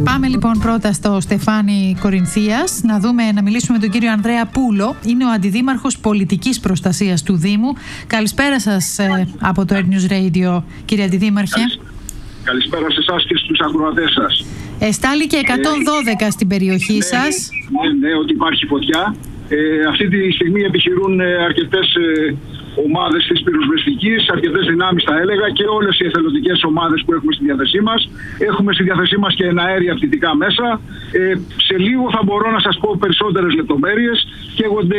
Πάμε λοιπόν πρώτα στο Στεφάνι Κορινθίας να μιλήσουμε με τον κύριο Ανδρέα Πούλο. Είναι ο Αντιδήμαρχος Πολιτικής Προστασίας του Δήμου. Καλησπέρα σας από το Air News Radio, κύριε Αντιδήμαρχε. Καλησπέρα σε εσάς και στους ακροατές σας. Εστάληκε 112 στην περιοχή σας. Ναι, ότι υπάρχει φωτιά. Αυτή τη στιγμή επιχειρούν αρκετές ομάδες της πυροσβεστικής, αρκετές δυνάμεις θα έλεγα, και όλες οι εθελοντικές ομάδες που έχουμε στη διάθεσή μας. Έχουμε στη διάθεσή μας και εναέρια πτυτικά μέσα. Σε λίγο θα μπορώ να σας πω περισσότερες λεπτομέρειες. Καίγονται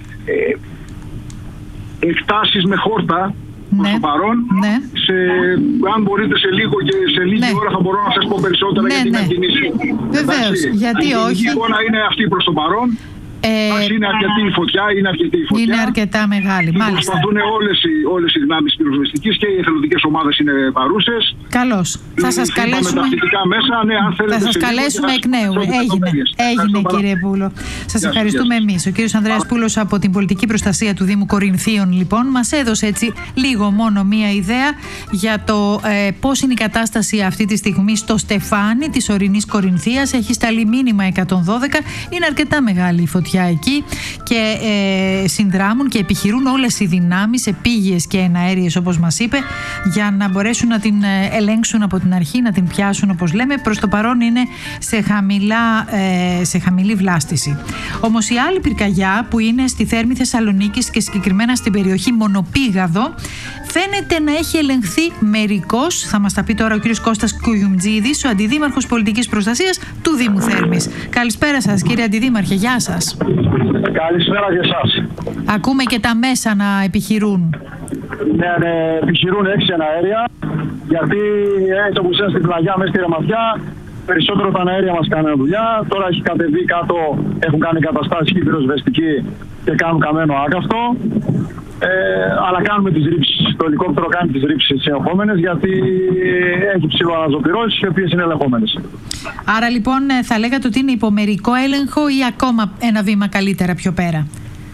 εκτάσεις με χόρτα προς το παρόν. Ναι. Αν μπορείτε σε λίγο και σε λίγη ώρα θα μπορώ να σας πω περισσότερα για την εκκίνηση. Βεβαίως, γιατί όχι. Η εικόνα είναι αυτή προς το παρόν. Είναι αρκετή η φωτιά, είναι αρκετά μεγάλη. Προσπαθούν όλες οι δυνάμεις πυροσβεστικής και οι εθελοντικές ομάδες είναι παρούσες. Καλώς. Θα σας καλέσουμε. Θα σας καλέσουμε εκ νέου. Έγινε κύριε Πούλο. Σας ευχαριστούμε εμείς. Ο κύριος Ανδρέας Πούλος από την Πολιτική Προστασία του Δήμου Κορινθίων λοιπόν μας έδωσε έτσι λίγο μόνο μία ιδέα για το πώς είναι η κατάσταση αυτή τη στιγμή στο Στεφάνι της ορεινής Κορινθίας. Έχει σταλεί μήνυμα 112. Είναι αρκετά μεγάλη η φωτιά εκεί και συνδράμουν και επιχειρούν όλες οι δυνάμεις επίγειες και εναέριες, όπως μας είπε, για να μπορέσουν να την ελέγξουν από την αρχή, να την πιάσουν όπως λέμε. Προς το παρόν είναι σε χαμηλή βλάστηση. Όμως η άλλη πυρκαγιά που είναι στη Θέρμη Θεσσαλονίκης και συγκεκριμένα στην περιοχή Μονοπήγαδο φαίνεται να έχει ελεγχθεί μερικώς. Θα μας τα πει τώρα ο κύριος Κώστας Κουγιουμτζίδης, ο Αντιδήμαρχος Πολιτικής Προστασίας του Δήμου Θέρμης. Καλησπέρα σας κύριε Αντιδήμαρχε, γεια σας. Καλησπέρα και εσάς. Ακούμε και τα μέσα να επιχειρούν. Ναι, επιχειρούν 6 εναέρια, γιατί το που στην πλαγιά μέσα στη Ρεμαθιά, περισσότερο τα αέρια μας κάνουν δουλειά. Τώρα έχει κατεβεί κάτω, έχουν κάνει καταστάσεις και πυροσβεστικοί και κάνουν καμένο άκαυτο. Αλλά κάνουμε τις ρήψεις. Το ελικόπτερο κάνει τις ρήψεις συνεχόμενες, γιατί έχει ψηλοαναζωπυρώσεις οι οποίες είναι ελεγχόμενες. Άρα λοιπόν θα λέγατε ότι είναι υπομερικό έλεγχο ή ακόμα ένα βήμα καλύτερα πιο πέρα?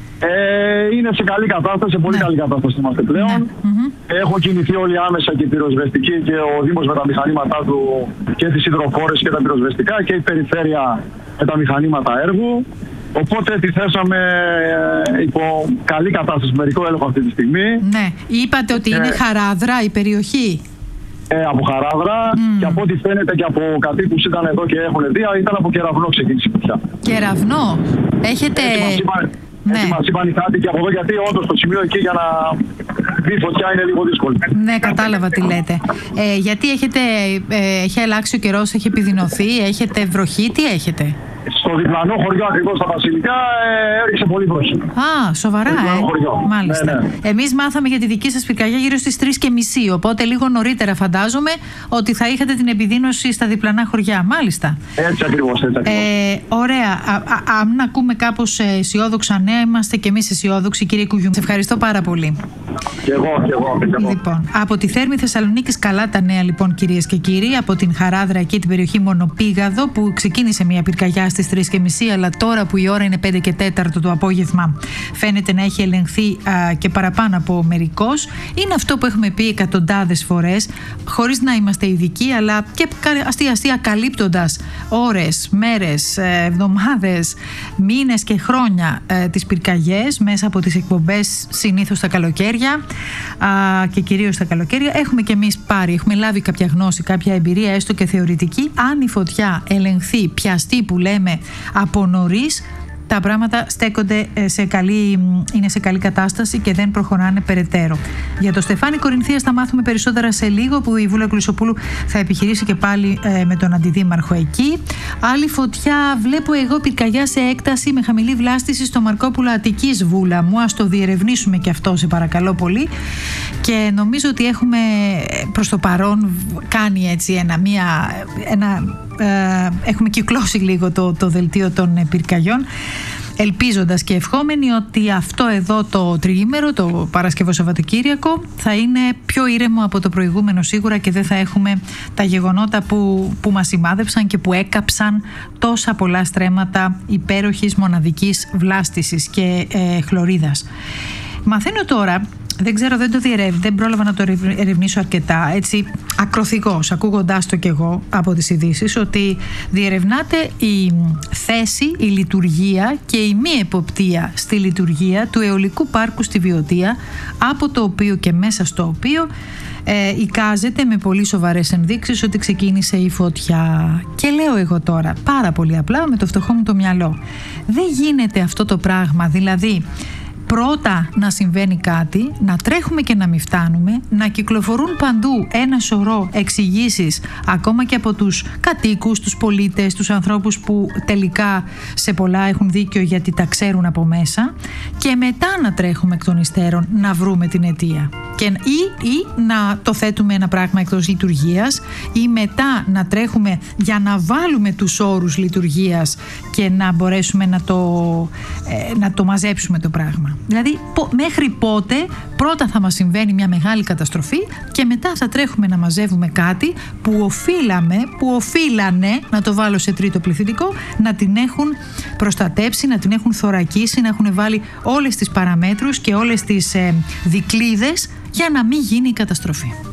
Είναι σε καλή κατάσταση, σε πολύ καλή κατάσταση είμαστε πλέον. Έχουν κινηθεί όλοι άμεσα και οι πυροσβεστικοί και ο Δήμος με τα μηχανήματά του και τις υδροφόρες και τα πυροσβεστικά και η περιφέρεια με τα μηχανήματα έργου. Οπότε τη θέσαμε υπό καλή κατάσταση, μερικό έλεγχο αυτή τη στιγμή. Ναι, είπατε ότι είναι χαράδρα η περιοχή. Από χαράδρα και από ό,τι φαίνεται και από κατοίκους ήταν εδώ και έχουν δει, ήταν από κεραυνό ξεκίνησε η φωτιά. Κεραυνό, έχετε... Έτσι μας είπαν οι κάτοικοι από εδώ, γιατί όντως το σημείο εκεί για να δει φωτιά είναι λίγο δύσκολο. Ναι, κατάλαβα τι λέτε. Γιατί έχει αλλάξει ο καιρός, έχει επιδεινωθεί, έχετε βροχή, τι έχετε? Στο διπλανό χωριό, ακριβώς στα Βασιλικά, έριξε πολύ βροχή. Α, σοβαρά, μάλιστα. Ναι. Εμείς μάθαμε για τη δική σας πυρκαγιά γύρω στις 3:30, οπότε λίγο νωρίτερα φαντάζομαι ότι θα είχατε την επιδείνωση στα διπλανά χωριά. Μάλιστα. Έτσι ακριβώς. Ωραία. Αν ακούμε κάπως αισιόδοξα νέα, είμαστε κι εμείς αισιόδοξοι, κύριε Κουγιουμ. Σε ευχαριστώ πάρα πολύ. Και εγώ. Λοιπόν, από τη Θέρμη Θεσσαλονίκης, καλά τα νέα λοιπόν, κυρίες και κύριοι, από την Χαράδρα εκεί την περιοχή Μονοπήγαδο, που ξεκίνησε μια πυρκαγιά στις 3:30, αλλά τώρα που η ώρα είναι 5 και 4 το απόγευμα φαίνεται να έχει ελεγχθεί και παραπάνω από μερικώς. Είναι αυτό που έχουμε πει εκατοντάδες φορές, χωρίς να είμαστε ειδικοί, αλλά και αστεία καλύπτοντας ώρες, μέρες, εβδομάδες, μήνες και χρόνια τις πυρκαγιές μέσα από τις εκπομπές, συνήθως τα καλοκαίρια και κυρίως τα καλοκαίρια. Έχουμε και εμείς έχουμε λάβει κάποια γνώση, κάποια εμπειρία, έστω και θεωρητική. Αν η φωτιά ελεγχθεί, πιαστεί που λέμε από νωρίς, τα πράγματα στέκονται είναι σε καλή κατάσταση και δεν προχωράνε περαιτέρω. Για το Στεφάνι Κορινθίας θα μάθουμε περισσότερα σε λίγο, που η Βούλα Κλεισοπούλου θα επιχειρήσει και πάλι με τον Αντιδήμαρχο εκεί. Άλλη φωτιά, βλέπω εγώ, πυρκαγιά σε έκταση με χαμηλή βλάστηση στο Μαρκόπουλο Αττικής, Βούλα μου. Ας το διερευνήσουμε και αυτό, σε παρακαλώ πολύ. Και νομίζω ότι έχουμε προς το παρόν κάνει έτσι έχουμε κυκλώσει λίγο το δελτίο των πυρκαγιών, ελπίζοντας και ευχόμενοι ότι αυτό εδώ το τριήμερο, το Παρασκευό Σαββατοκύριακο, θα είναι πιο ήρεμο από το προηγούμενο σίγουρα και δεν θα έχουμε τα γεγονότα που μας σημάδεψαν και που έκαψαν τόσα πολλά στρέμματα υπέροχης μοναδικής βλάστησης και χλωρίδας. Μαθαίνω τώρα Δεν ξέρω, δεν πρόλαβα να το ερευνήσω αρκετά. Έτσι, ακροθυγώς, ακούγοντάς το κι εγώ από τις ειδήσεις, ότι διερευνάται η θέση, η λειτουργία και η μη εποπτεία στη λειτουργία του αιωλικού πάρκου στη Βιωτία, από το οποίο και μέσα στο οποίο εικάζεται με πολύ σοβαρές ενδείξεις ότι ξεκίνησε η φωτιά. Και λέω εγώ τώρα, πάρα πολύ απλά, με το φτωχό μου το μυαλό, δεν γίνεται αυτό το πράγμα, δηλαδή πρώτα να συμβαίνει κάτι, να τρέχουμε και να μην φτάνουμε, να κυκλοφορούν παντού ένα σωρό εξηγήσεις ακόμα και από τους κατοίκους, τους πολίτες, τους ανθρώπους που τελικά σε πολλά έχουν δίκιο γιατί τα ξέρουν από μέσα, και μετά να τρέχουμε εκ των υστέρων να βρούμε την αιτία. Ή να το θέτουμε ένα πράγμα εκτός λειτουργίας, ή μετά να τρέχουμε για να βάλουμε τους όρους λειτουργίας και να μπορέσουμε να το μαζέψουμε το πράγμα. Δηλαδή μέχρι πότε πρώτα θα μας συμβαίνει μια μεγάλη καταστροφή και μετά θα τρέχουμε να μαζεύουμε κάτι που οφείλανε, να το βάλω σε τρίτο πληθυντικό, να την έχουν προστατέψει, να την έχουν θωρακίσει, να έχουν βάλει όλες τις παραμέτρους και όλες τις δικλείδες για να μην γίνει η καταστροφή.